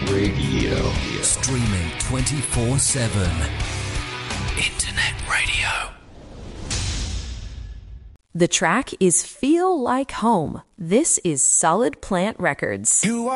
Radio. Streaming 24/7. Internet radio. The track is Feel Like Home. This is Solid Plant Records. You